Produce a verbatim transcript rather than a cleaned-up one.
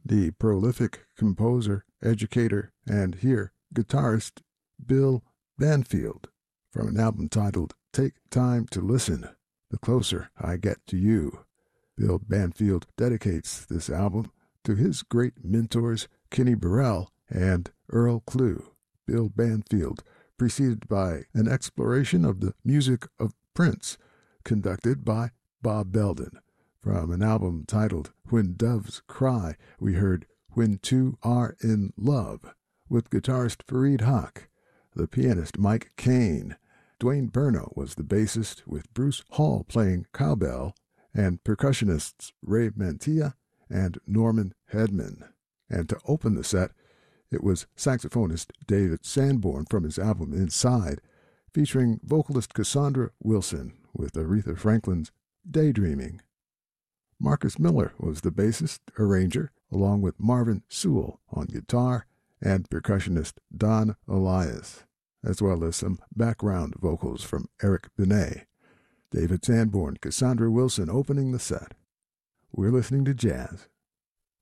the prolific composer, educator, and here guitarist Bill Banfield from an album titled Take Time to Listen, The Closer I Get to You. Bill Banfield dedicates this album to his great mentors Kenny Burrell and Earl Klugh. Bill Banfield, preceded by an exploration of the music of Prince, conducted by Bob Belden. From an album titled When Doves Cry, we heard When Two Are in Love, with guitarist Fareed Haq, the pianist Mike Kane. Dwayne Burno was the bassist, with Bruce Hall playing cowbell, and percussionists Ray Mantilla and Norman Hedman. And to open the set, it was saxophonist David Sanborn from his album Inside, featuring vocalist Cassandra Wilson with Aretha Franklin's Daydreaming. Marcus Miller was the bassist, arranger, along with Marvin Sewell on guitar and percussionist Don Elias, as well as some background vocals from Eric Benet. David Sanborn, Cassandra Wilson opening the set. We're listening to jazz